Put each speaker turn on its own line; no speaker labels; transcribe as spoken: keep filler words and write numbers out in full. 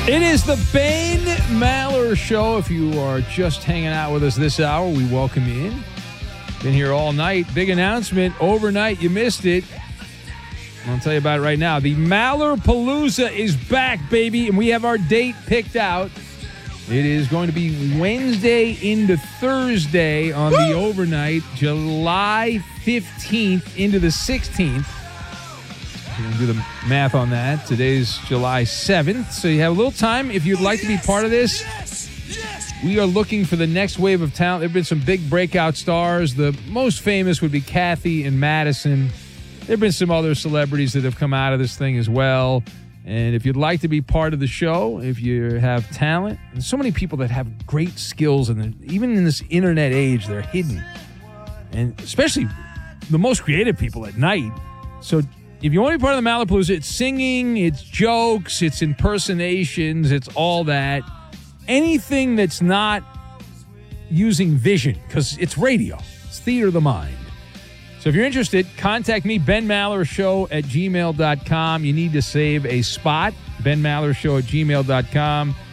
It is the Ben Maller Show. If you are just hanging out with us this hour, we welcome you in. Been here all night. Big announcement overnight. You missed it. I'll tell you about it right now. The Maller Palooza is back, baby, and we have our date picked out. It is going to be Wednesday into Thursday on Woo! The overnight, July fifteenth into the sixteenth. We're going to do the math on that. Today's July seventh, so you have a little time. If you'd like to be part of this, we are looking for the next wave of talent. There have been some big breakout stars. The most famous would be Kathy and Madison. There have been some other celebrities that have come out of this thing as well. And if you'd like to be part of the show, if you have talent, there's so many people that have great skills, and even in this internet age, they're hidden. And especially the most creative people at night. So if you want to be part of the Malapalooza, it's singing, it's jokes, it's impersonations, it's all that. Anything that's not using vision, because it's radio. It's theater of the mind. So if you're interested, contact me, Ben Maller Show at gmail dot com. You need to save a spot, Ben Maller Show at gmail dot com.